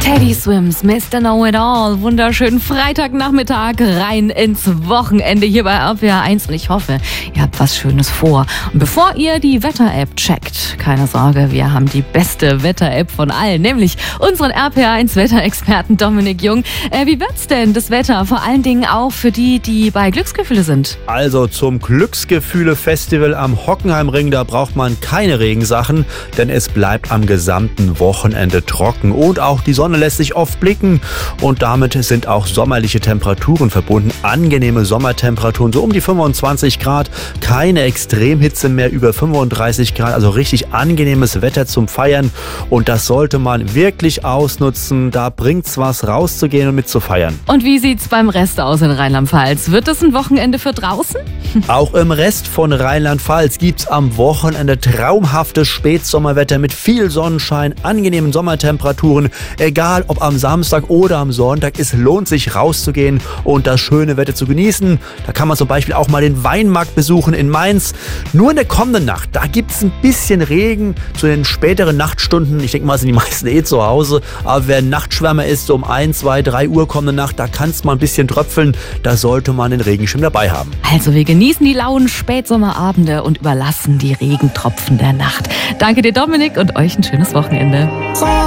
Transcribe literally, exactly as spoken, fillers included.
Teddy Swims, Mister Know-It-All. Wunderschönen Freitagnachmittag rein ins Wochenende hier bei R P R eins. Und ich hoffe, ihr habt was Schönes vor. Und bevor ihr die Wetter-App checkt, keine Sorge, wir haben die beste Wetter-App von allen, nämlich unseren R P R eins Wetterexperten Dominik Jung. Äh, wie wird's denn, das Wetter? Vor allen Dingen auch für die, die bei Glücksgefühle sind. Also zum Glücksgefühle-Festival am Hockenheimring, da braucht man keine Regensachen, denn es bleibt am gesamten Wochenende trocken. Und auch die Sonne lässt sich oft blicken und damit sind auch sommerliche Temperaturen verbunden. Angenehme Sommertemperaturen, so um die fünfundzwanzig Grad, keine Extremhitze mehr über fünfunddreißig Grad, also richtig angenehmes Wetter zum Feiern und das sollte man wirklich ausnutzen. Da bringt's was, rauszugehen und mit zu feiern. Und wie sieht's beim Rest aus in Rheinland-Pfalz? Wird es ein Wochenende für draußen? Auch im Rest von Rheinland-Pfalz gibt's am Wochenende traumhaftes Spätsommerwetter mit viel Sonnenschein, angenehmen Sommertemperaturen. Egal ob am Samstag oder am Sonntag, es lohnt sich rauszugehen und das schöne Wetter zu genießen. Da kann man zum Beispiel auch mal den Weinmarkt besuchen in Mainz. Nur in der kommenden Nacht, da gibt's ein bisschen Regen zu den späteren Nachtstunden. Ich denke mal, sind die meisten eh zu Hause. Aber wer Nachtschwärmer ist, so um eins, zwei, drei Uhr kommende Nacht, da kann es mal ein bisschen tröpfeln. Da sollte man den Regenschirm dabei haben. Also wir genießen die lauen Spätsommerabende und überlassen die Regentropfen der Nacht. Danke dir, Dominik, und euch ein schönes Wochenende.